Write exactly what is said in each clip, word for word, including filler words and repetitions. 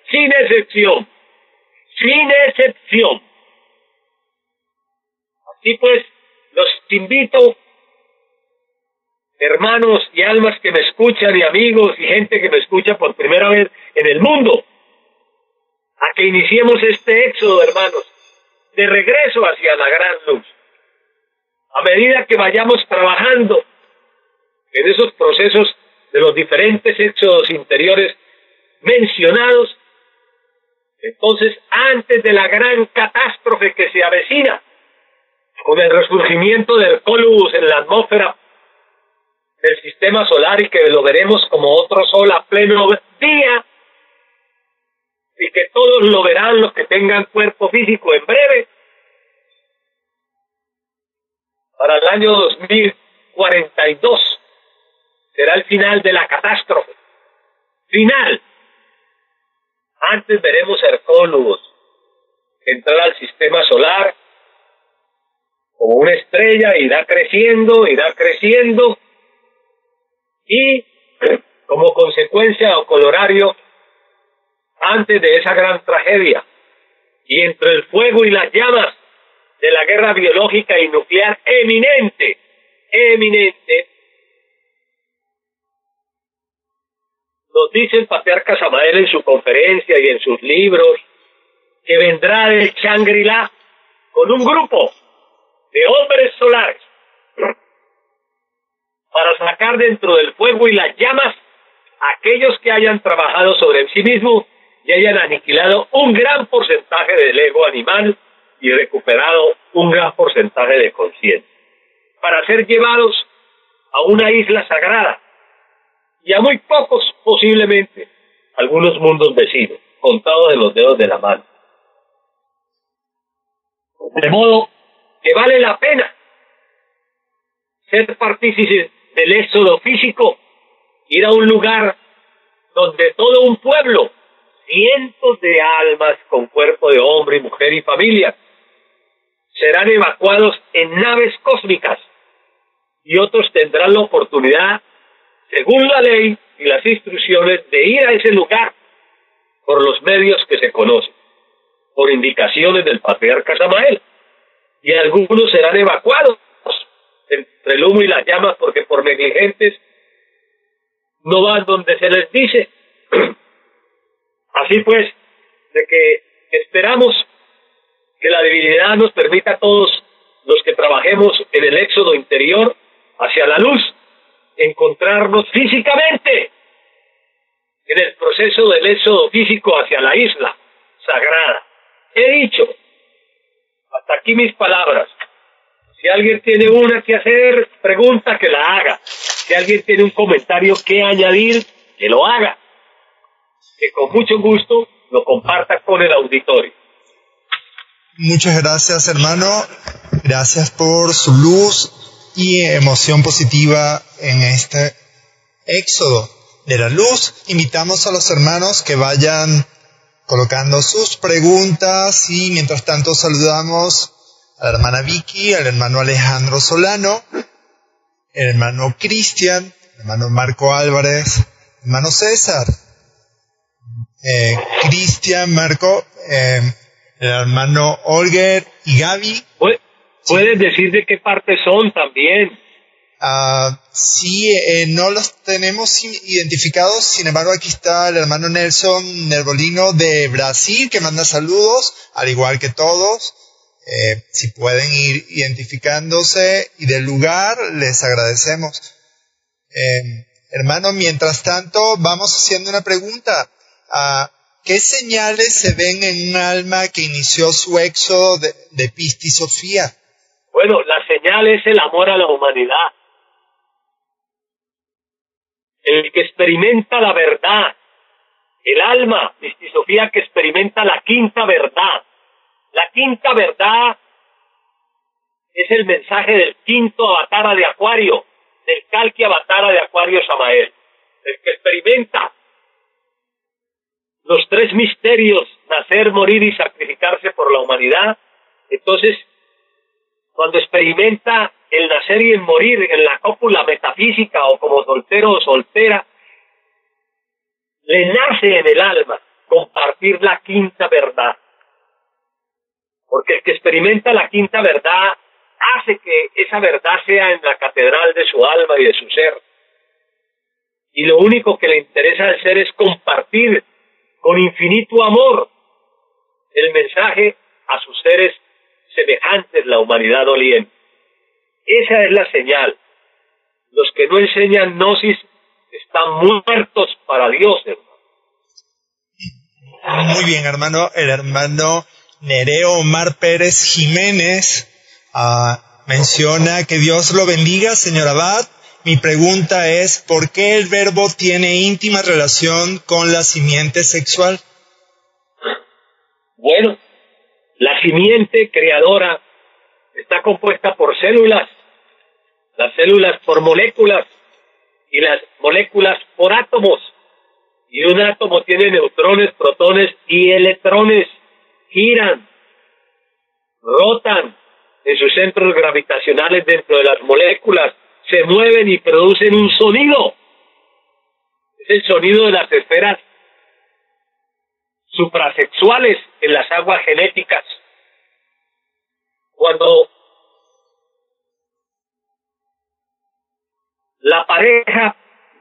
sin excepción, sin excepción. Así pues, los invito, hermanos y almas que me escuchan, y amigos y gente que me escucha por primera vez en el mundo, a que iniciemos este éxodo, hermanos, de regreso hacia la gran luz. A medida que vayamos trabajando en esos procesos de los diferentes éxodos interiores mencionados, entonces, antes de la gran catástrofe que se avecina, con el resurgimiento del Cólubus en la atmósfera del sistema solar, y que lo veremos como otro sol a pleno día, y que todos lo verán los que tengan cuerpo físico en breve, para el año dos mil cuarenta y dos será el final de la catástrofe. Final. Antes veremos Hercólogos entrar al sistema solar como una estrella, irá creciendo, irá creciendo, y como consecuencia o colorario, antes de esa gran tragedia, y entre el fuego y las llamas de la guerra biológica y nuclear eminente, eminente, nos dice el patriarca Samael en su conferencia y en sus libros, que vendrá del Shangri-La con un grupo de hombres solares para sacar dentro del fuego y las llamas a aquellos que hayan trabajado sobre sí mismos y hayan aniquilado un gran porcentaje del ego animal y recuperado un gran porcentaje de conciencia, para ser llevados a una isla sagrada, y a muy pocos, posiblemente, algunos mundos vecinos, contados en los dedos de la mano. De modo que vale la pena ser partícipe del éxodo físico, ir a un lugar donde todo un pueblo, cientos de almas con cuerpo de hombre y mujer y familia, serán evacuados en naves cósmicas, y otros tendrán la oportunidad, según la ley y las instrucciones, de ir a ese lugar por los medios que se conocen, por indicaciones del patriarca Samael, y algunos serán evacuados entre el humo y las llamas porque por negligentes no van donde se les dice. Así pues, de que esperamos que la divinidad nos permita a todos los que trabajemos en el éxodo interior hacia la luz, encontrarnos físicamente en el proceso del éxodo físico hacia la isla sagrada. He dicho, hasta aquí mis palabras. Si alguien tiene una que hacer, pregunta, que la haga. Si alguien tiene un comentario que añadir, que lo haga. Que con mucho gusto lo comparta con el auditorio. Muchas gracias, hermano. Gracias por su luz y emoción positiva en este éxodo de la luz. Invitamos a los hermanos que vayan colocando sus preguntas, y mientras tanto saludamos a la hermana Vicky, al hermano Alejandro Solano, el hermano Cristian, el hermano Marco Álvarez, el hermano César, eh, Cristian, Marco, eh, el hermano Olger y Gaby. ¿Puedes decir de qué parte son también? Uh, sí, eh, no los tenemos identificados. Sin embargo, aquí está el hermano Nelson Nervolino de Brasil, que manda saludos, al igual que todos. Eh, si pueden ir identificándose y del lugar, les agradecemos. Eh, hermano, mientras tanto, vamos haciendo una pregunta. Uh, ¿Qué señales se ven en un alma que inició su éxodo de, de Pistisofía? Bueno, la señal es el amor a la humanidad. El que experimenta la verdad, el alma, Pistisofía, que experimenta la quinta verdad. La quinta verdad es el mensaje del quinto avatara de Acuario, del Kalki avatara de Acuario Samael. El que experimenta los tres misterios, nacer, morir y sacrificarse por la humanidad. Entonces, cuando experimenta el nacer y el morir en la cópula metafísica o como soltero o soltera, le nace en el alma compartir compartir la quinta verdad. Porque el que experimenta la quinta verdad hace que esa verdad sea en la catedral de su alma y de su ser. Y lo único que le interesa al ser es compartir con infinito amor el mensaje a sus seres semejantes, la humanidad doliente. Esa es la señal. Los que no enseñan gnosis están muertos para Dios, hermano. Muy bien, hermano. El hermano Nereo Omar Pérez Jiménez uh, menciona que Dios lo bendiga, señor Abad. Mi pregunta es, ¿por qué el verbo tiene íntima relación con la simiente sexual? Bueno, la simiente creadora está compuesta por células, las células por moléculas y las moléculas por átomos. Y un átomo tiene neutrones, protones y electrones. Giran, rotan en sus centros gravitacionales dentro de las moléculas, se mueven y producen un sonido. Es el sonido de las esferas suprasexuales en las aguas genéticas. Cuando la pareja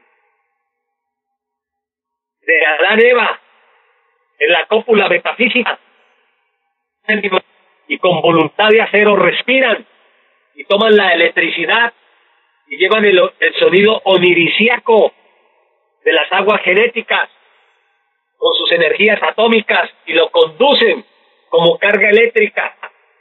de Adán y Eva en la cópula metafísica y con voluntad de acero respiran y toman la electricidad y llevan el, el sonido onirisiaco de las aguas genéticas con sus energías atómicas y lo conducen como carga eléctrica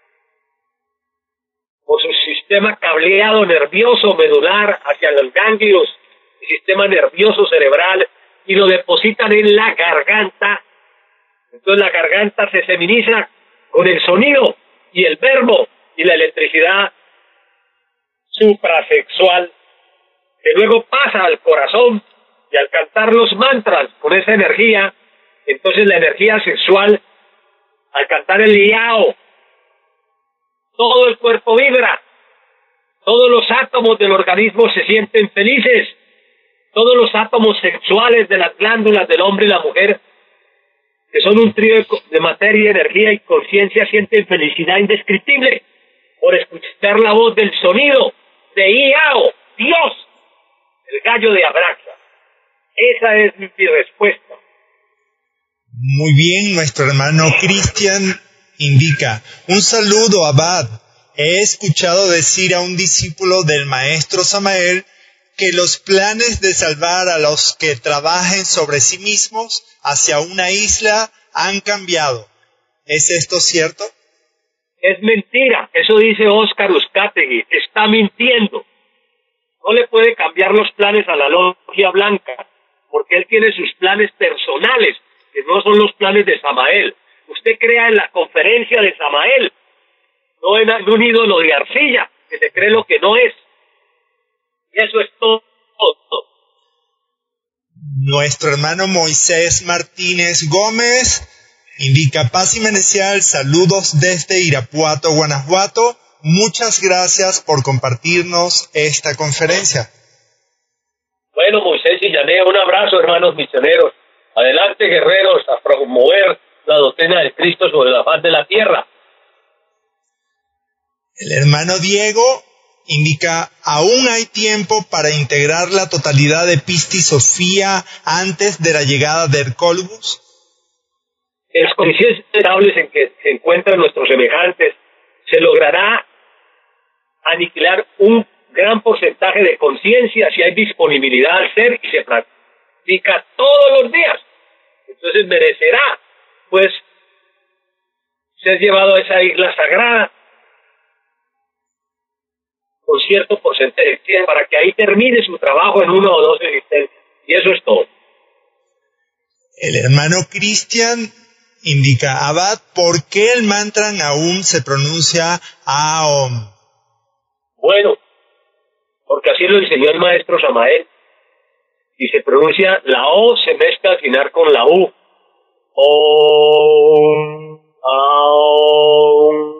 por su sistema cableado nervioso medular hacia los ganglios, el sistema nervioso cerebral, y lo depositan en la garganta. Entonces la garganta se seminiza con el sonido y el verbo y la electricidad suprasexual, que luego pasa al corazón, y al cantar los mantras con esa energía, entonces la energía sexual, al cantar el yao, todo el cuerpo vibra, todos los átomos del organismo se sienten felices, todos los átomos sexuales de las glándulas del hombre y la mujer, que son un trío de materia, energía y conciencia, sienten felicidad indescriptible por escuchar la voz del sonido de Iao, Dios, el gallo de Abraxa. Esa es mi respuesta. Muy bien, nuestro hermano Cristian indica, un saludo, Abad. He escuchado decir a un discípulo del maestro Samael que los planes de salvar a los que trabajen sobre sí mismos hacia una isla han cambiado. ¿Es esto cierto? Es mentira, eso dice Óscar Uzcategui, está mintiendo. No le puede cambiar los planes a la logia blanca, porque él tiene sus planes personales, que no son los planes de Samael. Usted crea en la conferencia de Samael, no en un ídolo de arcilla, que se cree lo que no es. Y eso es todo. Nuestro hermano Moisés Martínez Gómez indica paz inmenecial, saludos desde Irapuato, Guanajuato. Muchas gracias por compartirnos esta conferencia. Bueno, Moisés y Yané, un abrazo, hermanos misioneros. Adelante, guerreros, a promover la doctrina de Cristo sobre la faz de la tierra. El hermano Diego indica, aún hay tiempo para integrar la totalidad de Pistisofía antes de la llegada de Hercólogos. En las condiciones estables en que se encuentran nuestros semejantes, se logrará aniquilar un gran porcentaje de conciencia si hay disponibilidad al ser y se practica todos los días. Entonces merecerá, pues, ser llevado a esa isla sagrada con cierto porcentaje de tiempo para que ahí termine su trabajo en uno o dos existencias. Y eso es todo. El hermano Cristian indica, Abad, ¿por qué el mantra aún se pronuncia Aom? Bueno, porque así lo enseñó el maestro Samael. Y se pronuncia, la O se mezcla al final con la U. Om, Aom.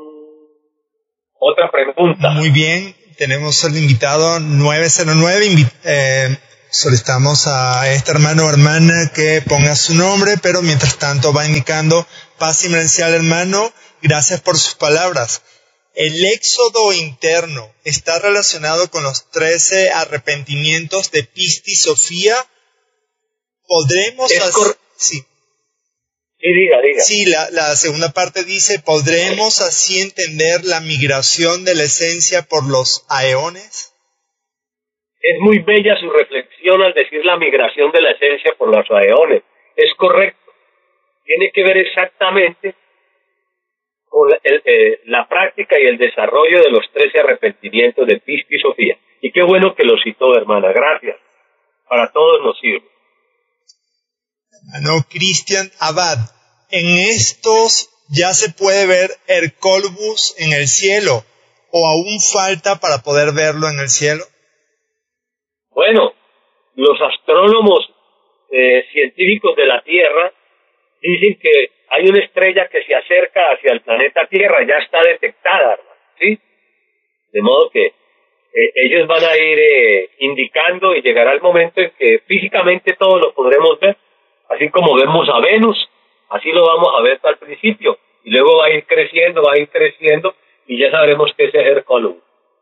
Otra pregunta. Muy bien, tenemos al invitado nueve cero nueve, invi- eh, solicitamos a este hermano o hermana que ponga su nombre, pero mientras tanto va indicando paz inmerencial, hermano. Gracias por sus palabras. El éxodo interno está relacionado con los trece arrepentimientos de Pistis Sofía. ¿Podremos hacer? Sí. Sí, diga, diga. Sí, la, la segunda parte dice, ¿podremos así entender la migración de la esencia por los aeones? Es muy bella su reflexión al decir la migración de la esencia por los aeones. Es correcto. Tiene que ver exactamente con el, eh, la práctica y el desarrollo de los trece arrepentimientos de Pistis Sofía. Y qué bueno que lo citó, hermana. Gracias. Para todos nos sirve. Hermano Cristian Abad, en estos ya se puede ver Hercólebus en el cielo, o aún falta para poder verlo en el cielo. Bueno, los astrónomos eh, científicos de la Tierra dicen que hay una estrella que se acerca hacia el planeta Tierra, ya está detectada, ¿sí? De modo que eh, ellos van a ir eh, indicando y llegará el momento en que físicamente todos lo podremos ver, así como vemos a Venus, así lo vamos a ver al principio, y luego va a ir creciendo, va a ir creciendo, y ya sabremos que ese es Hercólebus.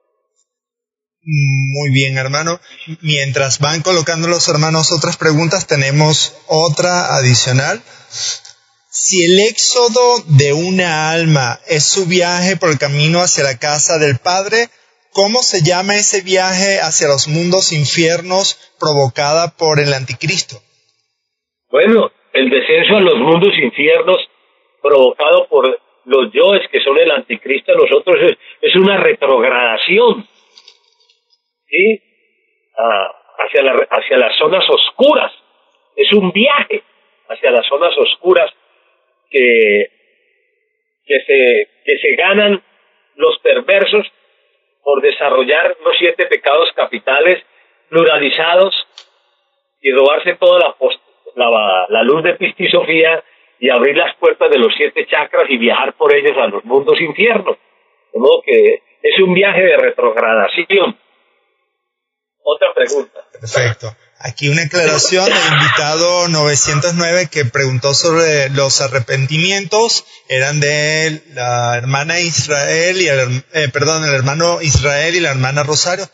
Muy bien, hermano. Mientras van colocando los hermanos otras preguntas, tenemos otra adicional. Si el éxodo de una alma es su viaje por el camino hacia la casa del Padre, ¿cómo se llama ese viaje hacia los mundos infiernos provocada por el anticristo? Bueno, el descenso a los mundos infiernos provocado por los yoes que son el anticristo a nosotros es, es una retrogradación, ¿sí? Ah, hacia, la, hacia las zonas oscuras. Es un viaje hacia las zonas oscuras que, que, se, que se ganan los perversos por desarrollar los siete pecados capitales pluralizados y robarse toda la, la, la luz de Pistis Sofía y abrir las puertas de los siete chakras y viajar por ellos a los mundos infiernos. De modo que es un viaje de retrogradación. Otra pregunta. Perfecto. Aquí una aclaración del invitado novecientos nueve que preguntó sobre los arrepentimientos. Eran de la hermana Israel y el, eh, perdón, el hermano Israel y la hermana Rosario,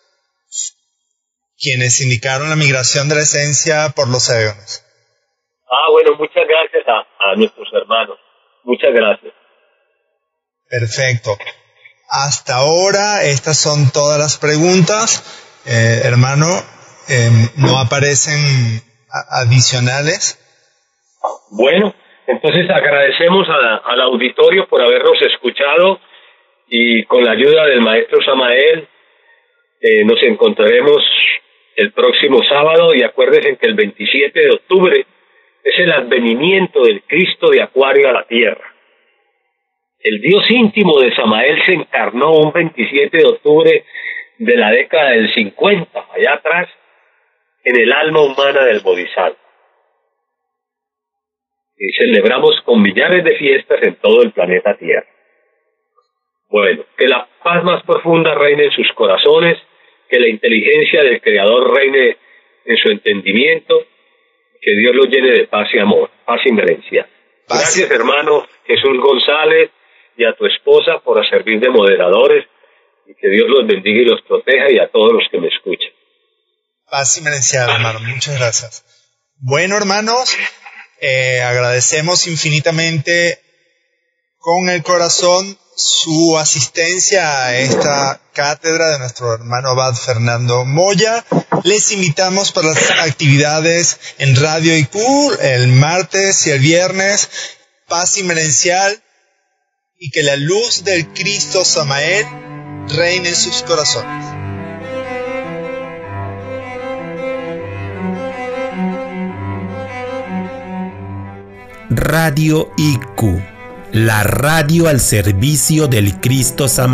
quienes indicaron la migración de la esencia por los aeones. Ah, bueno, muchas gracias a, a nuestros hermanos. Muchas gracias. Perfecto. Hasta ahora estas son todas las preguntas. Eh, hermano, eh, no aparecen adicionales. Bueno, entonces agradecemos a la, al auditorio por habernos escuchado y con la ayuda del maestro Samael eh, nos encontraremos el próximo sábado y acuérdense que el veintisiete de octubre es el advenimiento del Cristo de Acuario a la Tierra. El Dios íntimo de Samael se encarnó un veintisiete de octubre de la década del cincuenta, allá atrás, en el alma humana del Bodhisattva. Y celebramos con millares de fiestas en todo el planeta Tierra. Bueno, que la paz más profunda reine en sus corazones, que la inteligencia del Creador reine en su entendimiento, que Dios los llene de paz y amor, paz y inmerencia. Gracias, hermano Jesús González, y a tu esposa por servir de moderadores, y que Dios los bendiga y los proteja, y a todos los que me escuchan. Paz inmerencial, hermano. Muchas gracias. Bueno, hermanos, eh, agradecemos infinitamente con el corazón su asistencia a esta cátedra de nuestro hermano Abad Fernando Moya. Les invitamos para las actividades en Radio I Q el martes y el viernes. Paz inmerencial y que la luz del Cristo Samael reine en sus corazones. Radio I Q, la radio al servicio del Cristo Samael.